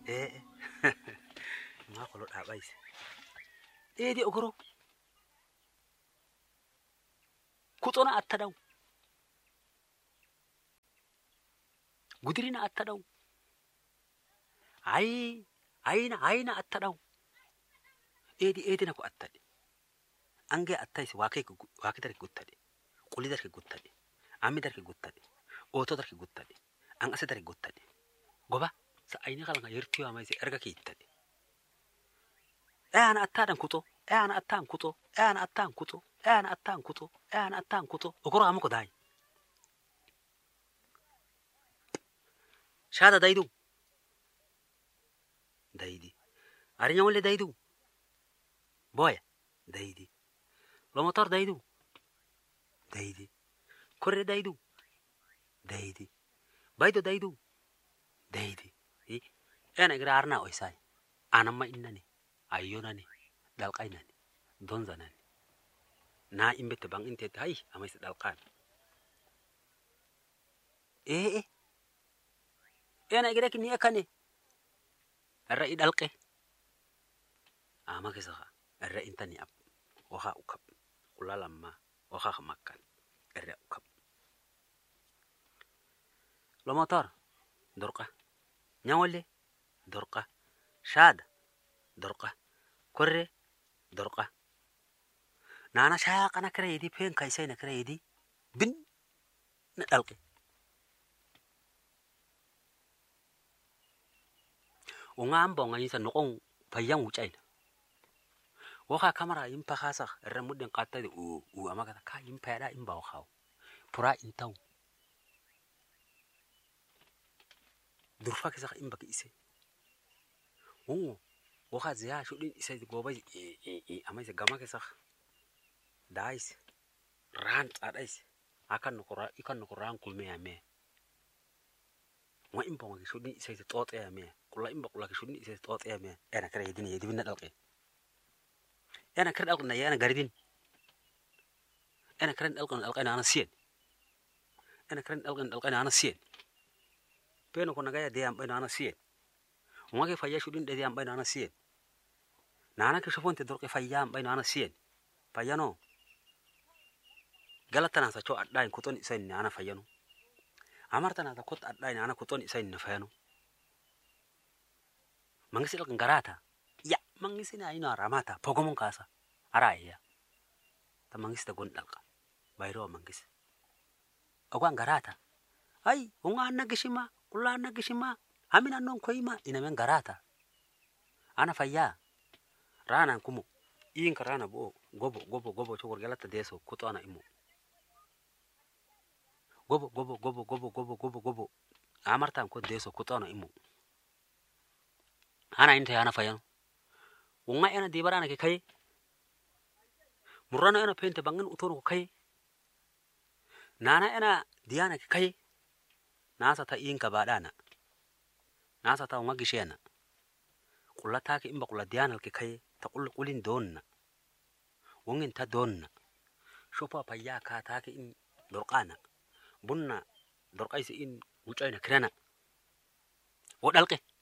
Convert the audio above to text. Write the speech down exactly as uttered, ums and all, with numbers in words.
eh ma ko lo dhaabais eedi ogoro kuxona attadaw gudirina attadaw ay ayna ayna attadaw eedi eedina ko attade ange attais waake waake darke guttade quli darke guttade ami darke guttade oto darke guttade an ase darke guttade goba sa ayni kala yertiyo amay se erga kiittade e ana attadan kuto e ana attan kuto e ana attan kuto e ana attan kuto e ana attan kuto ogoro amko dai shada daidu daidi arinya wole daidu boya daidi lo motor daidu daidi korre daidu daidi baido daidu daidi i ena igra arna oisai anamma innani ayyonani dalqainani donzanani na imbete bang inte tai amai se dalqan eh eh ena igra kini akane arra idalqe ama kesa arra intani ab waha ukap ulalamma waha makkan arra ukap lo motor dorqa nyawle dorqa shada dorqa korre dorqa nana shaqa na kredi pen kaisai na kredi bin na dalqe ungam bonga yisa nokon payang ucaina waka kamera impa khasa ramudden qattade u u amaka ka impa da imba wakhaw pura intaw durfa kisa imba ki ise o waka ziya shudin ise gobai e e amai se gama kisa dais ran adais akan nokora ikan nokoran kulme ame wa imba ngi shudin ise tote ame kula imba kula ki shudin ise tote ame ena kare yedini yedi binna dalqe ena kare dalqna yana garidin ena kare dalqna dalqna ana sien ena kare dalqna dalqna ana sien peno ko nagaya de am bayna ana sien wage fayya shudin de am bayna ana sien nana ke shofonte dorke fayya am bayna ana sien fayyano galatana sa cho addain kuton isain ana fayyano amartana ta kot addain ana kuton isain na fayyano mangisi dalqan garata ya mangisi na ina ramata pogomon kasa araya ta mangisi ta gon dalqa bayro mangisi ogwan garata ai unga nagishima kula nagishima amina non koima ina men garata ana fayya rana kumu in karana bo gobo gobo gobo chokor galata deso kuto ana imu gobo gobo gobo gobo gobo gobo gobo amartan ko deso kuto ana imu ana inte ana fayyan unga ena dibarana ke kai murana ena pente bangan utono ko kai nana ena diana ke kai nasa ta in ka badana nasa ta unga gishena kula ta ke imba kula diana ke kai ta kul kulin donna wongin ta donna shopa payya ka ta ke in dorqana bunna dorqaisi in ucaina krana wo dalqe